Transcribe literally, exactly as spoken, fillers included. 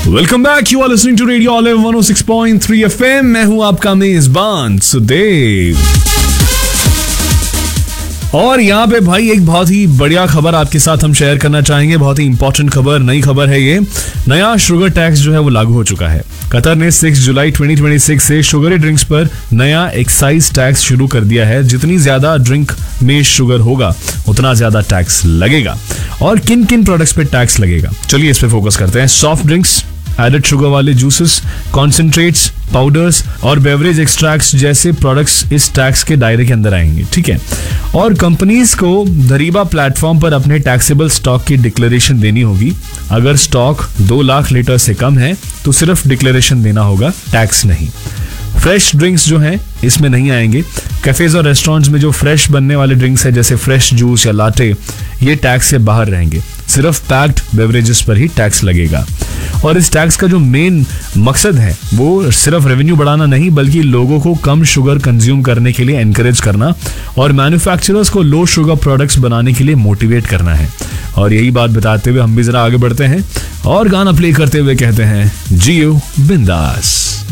Welcome back, you are listening to radio olive one O six point three FM. मैं हूं आपका मेजबान सुदेव, और यहाँ पे भाई एक बहुत ही बढ़िया खबर आपके साथ हम शेयर करना चाहेंगे। बहुत ही इंपॉर्टेंट खबर, नई खबर है ये। नया शुगर टैक्स जो है वो लागू हो चुका है। कतर ने छह जुलाई दो हज़ार छब्बीस से शुगरी ड्रिंक्स पर नया एक्साइज टैक्स शुरू कर दिया है। जितनी ज्यादा ड्रिंक में शुगर होगा उतना ज्यादा टैक्स लगेगा। और किन किन प्रोडक्ट्स पे टैक्स लगेगा, चलिए इस पे फोकस करते हैं। सॉफ्ट ड्रिंक्स, एडेड शुगर वाले जूसेस, कॉन्सेंट्रेट्स, पाउडर्स और बेवरेज एक्सट्रैक्ट्स जैसे प्रोडक्ट्स इस टैक्स के दायरे के अंदर आएंगे, ठीक है। और कंपनीज को दरीबा प्लेटफॉर्म पर अपने टैक्सेबल स्टॉक की डिक्लेरेशन देनी होगी। अगर स्टॉक दो लाख लीटर से कम है तो सिर्फ डिक्लेरेशन देना होगा, टैक्स नहीं। फ्रेश ड्रिंक्स जो हैं इसमें नहीं आएंगे। कैफेज और रेस्टोरेंट्स में जो फ्रेश बनने वाले ड्रिंक्स है जैसे फ्रेश जूस या लाटे, ये टैक्स से बाहर रहेंगे। सिर्फ पैक्ड बेवरेजेस पर ही टैक्स लगेगा। और इस टैक्स का जो मेन मकसद है वो सिर्फ रेवेन्यू बढ़ाना नहीं, बल्कि लोगों को कम शुगर कंज्यूम करने के लिए एनकरेज करना और मैन्युफैक्चरर्स को लो शुगर प्रोडक्ट्स बनाने के लिए मोटिवेट करना है। और यही बात बताते हुए हम भी जरा आगे बढ़ते हैं और गाना प्ले करते हुए कहते हैं जियो बिंदास।